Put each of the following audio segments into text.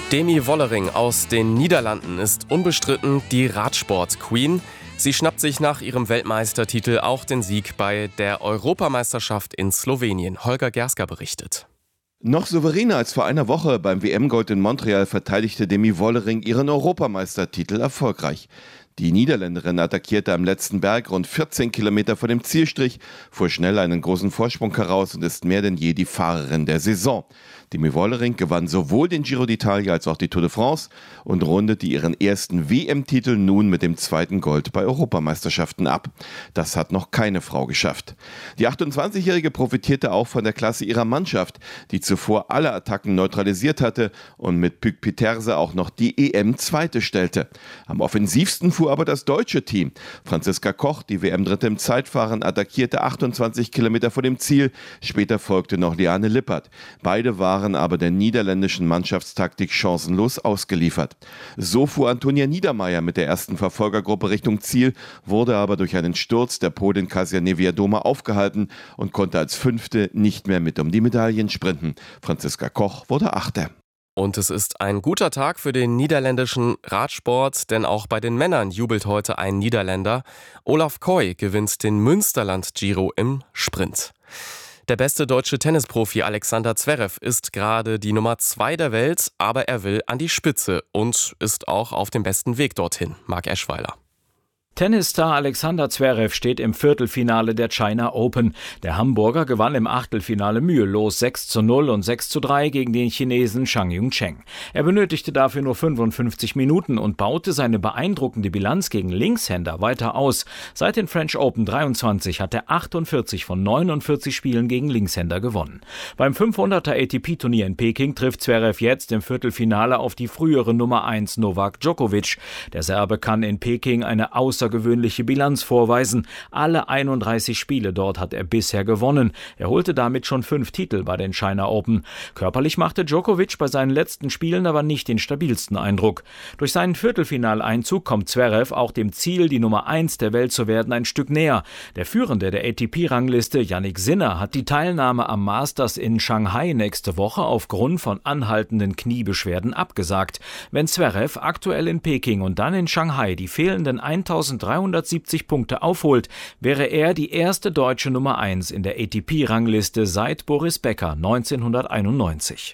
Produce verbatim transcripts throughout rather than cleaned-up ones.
Demi Vollering aus den Niederlanden ist unbestritten die Radsport-Queen. Sie schnappt sich nach ihrem Weltmeistertitel auch den Sieg bei der Europameisterschaft in Slowenien. Holger Gerska berichtet. Noch souveräner als vor einer Woche beim W M-Gold in Montreal verteidigte Demi Vollering ihren Europameistertitel erfolgreich. Die Niederländerin attackierte am letzten Berg rund vierzehn Kilometer vor dem Zielstrich, fuhr schnell einen großen Vorsprung heraus und ist mehr denn je die Fahrerin der Saison. Demi Vollering gewann sowohl den Giro d'Italia als auch die Tour de France und rundete ihren ersten W M-Titel nun mit dem zweiten Gold bei Europameisterschaften ab. Das hat noch keine Frau geschafft. Die achtundzwanzigjährige profitierte auch von der Klasse ihrer Mannschaft, die zuvor alle Attacken neutralisiert hatte und mit Pück Pieterse auch noch die E M-Zweite stellte. Am offensivsten fuhr aber das deutsche Team. Franziska Koch, die W M-Dritte im Zeitfahren, attackierte achtundzwanzig Kilometer vor dem Ziel. Später folgte noch Liane Lippert. Beide waren aber der niederländischen Mannschaftstaktik chancenlos ausgeliefert. So fuhr Antonia Niedermeier mit der ersten Verfolgergruppe Richtung Ziel, wurde aber durch einen Sturz der Polin Kasia Niewiadoma aufgehalten und konnte als Fünfte nicht mehr mit um die Medaillen sprinten. Franziska Koch wurde Achte. Und es ist ein guter Tag für den niederländischen Radsport, denn auch bei den Männern jubelt heute ein Niederländer. Olaf Koy gewinnt den Münsterland-Giro im Sprint. Der beste deutsche Tennisprofi Alexander Zverev ist gerade die Nummer zwei der Welt, aber er will an die Spitze und ist auch auf dem besten Weg dorthin. Marc Eschweiler. Tennisstar Alexander Zverev steht im Viertelfinale der China Open. Der Hamburger gewann im Achtelfinale mühelos sechs zu null und sechs zu drei gegen den Chinesen Zhang Yongchen. Er benötigte dafür nur fünfundfünfzig Minuten und baute seine beeindruckende Bilanz gegen Linkshänder weiter aus. Seit den French Open dreiundzwanzig hat er achtundvierzig von neunundvierzig Spielen gegen Linkshänder gewonnen. Beim fünfhunderter A T P-Turnier in Peking trifft Zverev jetzt im Viertelfinale auf die frühere Nummer eins Novak Djokovic. Der Serbe kann in Peking eine außergewöhnliche Bilanz vorweisen. Alle einunddreißig Spiele dort hat er bisher gewonnen. Er holte damit schon fünf Titel bei den China Open. Körperlich machte Djokovic bei seinen letzten Spielen aber nicht den stabilsten Eindruck. Durch seinen Viertelfinaleinzug kommt Zverev auch dem Ziel, die Nummer eins der Welt zu werden, ein Stück näher. Der Führende der A T P-Rangliste, Jannik Sinner, hat die Teilnahme am Masters in Shanghai nächste Woche aufgrund von anhaltenden Kniebeschwerden abgesagt. Wenn Zverev aktuell in Peking und dann in Shanghai die fehlenden eintausenddreihundertsiebzig Punkte aufholt, wäre er die erste deutsche Nummer eins in der A T P-Rangliste seit Boris Becker neunzehnhunderteinundneunzig.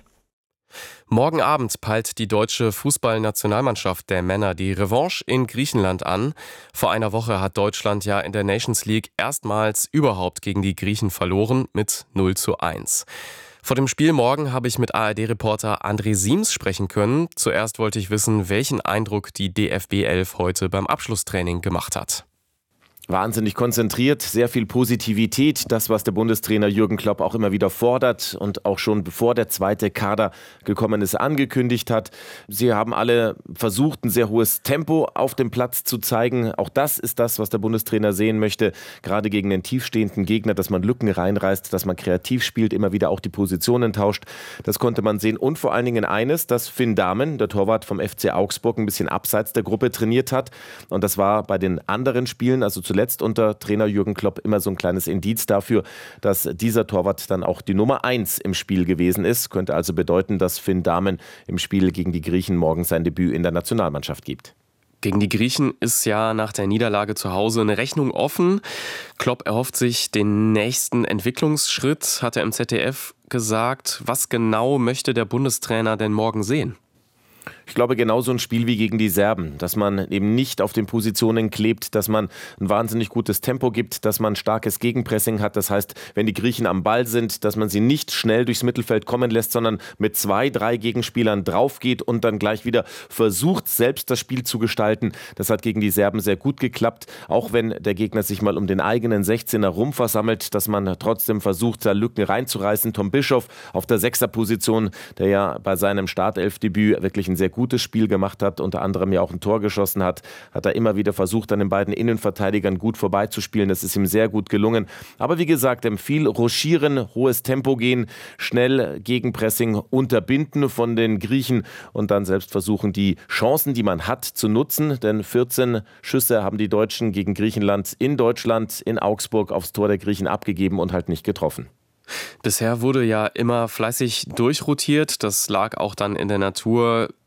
Morgen Abend peilt die deutsche Fußballnationalmannschaft der Männer die Revanche in Griechenland an. Vor einer Woche hat Deutschland ja in der Nations League erstmals überhaupt gegen die Griechen verloren mit null zu eins. Vor dem Spiel morgen habe ich mit A R D-Reporter André Siems sprechen können. Zuerst wollte ich wissen, welchen Eindruck die D F B elf heute beim Abschlusstraining gemacht hat. Wahnsinnig konzentriert, sehr viel Positivität, das, was der Bundestrainer Jürgen Klopp auch immer wieder fordert und auch schon bevor der zweite Kader gekommen ist, angekündigt hat. Sie haben alle versucht, ein sehr hohes Tempo auf dem Platz zu zeigen. Auch das ist das, was der Bundestrainer sehen möchte, gerade gegen den tiefstehenden Gegner, dass man Lücken reinreißt, dass man kreativ spielt, immer wieder auch die Positionen tauscht. Das konnte man sehen und vor allen Dingen eines, dass Finn Dahmen, der Torwart vom F C Augsburg, ein bisschen abseits der Gruppe trainiert hat und das war bei den anderen Spielen, also zu Zuletzt unter Trainer Jürgen Klopp immer so ein kleines Indiz dafür, dass dieser Torwart dann auch die Nummer eins im Spiel gewesen ist. Könnte also bedeuten, dass Finn Dahmen im Spiel gegen die Griechen morgen sein Debüt in der Nationalmannschaft gibt. Gegen die Griechen ist ja nach der Niederlage zu Hause eine Rechnung offen. Klopp erhofft sich den nächsten Entwicklungsschritt, hat er im Z D F gesagt. Was genau möchte der Bundestrainer denn morgen sehen? Ich glaube, genauso ein Spiel wie gegen die Serben, dass man eben nicht auf den Positionen klebt, dass man ein wahnsinnig gutes Tempo gibt, dass man starkes Gegenpressing hat. Das heißt, wenn die Griechen am Ball sind, dass man sie nicht schnell durchs Mittelfeld kommen lässt, sondern mit zwei, drei Gegenspielern drauf geht und dann gleich wieder versucht, selbst das Spiel zu gestalten. Das hat gegen die Serben sehr gut geklappt, auch wenn der Gegner sich mal um den eigenen sechzehner rum versammelt, dass man trotzdem versucht, da Lücken reinzureißen. Tom Bischoff auf der Sechserposition, der ja bei seinem Startelfdebüt wirklich ein sehr gutes Spiel gemacht hat, unter anderem ja auch ein Tor geschossen hat, hat er immer wieder versucht, an den beiden Innenverteidigern gut vorbeizuspielen. Das ist ihm sehr gut gelungen. Aber wie gesagt, viel rochieren, hohes Tempo gehen, schnell Gegenpressing unterbinden von den Griechen und dann selbst versuchen, die Chancen, die man hat, zu nutzen. Denn vierzehn Schüsse haben die Deutschen gegen Griechenland in Deutschland, in Augsburg aufs Tor der Griechen abgegeben und halt nicht getroffen. Bisher wurde ja immer fleißig durchrotiert. Das lag auch dann in der Natur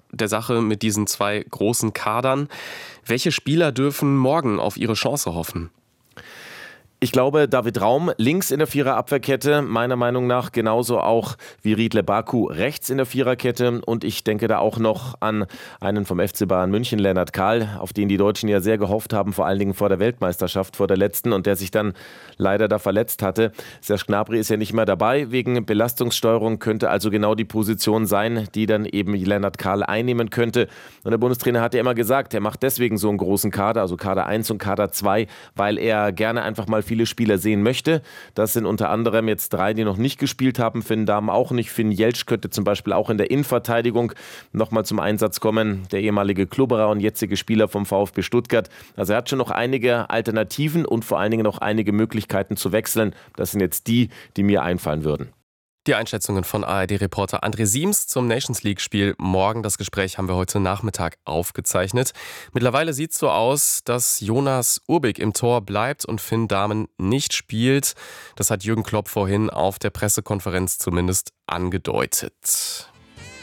der Sache mit diesen zwei großen Kadern. Welche Spieler dürfen morgen auf ihre Chance hoffen? Ich glaube, David Raum links in der Viererabwehrkette, meiner Meinung nach genauso auch wie Riedle Baku rechts in der Viererkette. Und ich denke da auch noch an einen vom F C Bayern München, Lennart Kahl, auf den die Deutschen ja sehr gehofft haben, vor allen Dingen vor der Weltmeisterschaft, vor der letzten, und der sich dann leider da verletzt hatte. Serge Gnabry ist ja nicht mehr dabei wegen Belastungssteuerung, könnte also genau die Position sein, die dann eben Lennart Kahl einnehmen könnte. Und der Bundestrainer hat ja immer gesagt, er macht deswegen so einen großen Kader, also Kader eins und Kader zwei, weil er gerne einfach mal viele Spieler sehen möchte. Das sind unter anderem jetzt drei, die noch nicht gespielt haben. Finn Dahm auch nicht. Finn Jeltsch könnte zum Beispiel auch in der Innenverteidigung nochmal zum Einsatz kommen. Der ehemalige Klubberer und jetzige Spieler vom VfB Stuttgart. Also er hat schon noch einige Alternativen und vor allen Dingen noch einige Möglichkeiten zu wechseln. Das sind jetzt die, die mir einfallen würden. Die Einschätzungen von A R D-Reporter André Siems zum Nations-League-Spiel morgen. Das Gespräch haben wir heute Nachmittag aufgezeichnet. Mittlerweile sieht es so aus, dass Jonas Urbik im Tor bleibt und Finn Dahmen nicht spielt. Das hat Jürgen Klopp vorhin auf der Pressekonferenz zumindest angedeutet.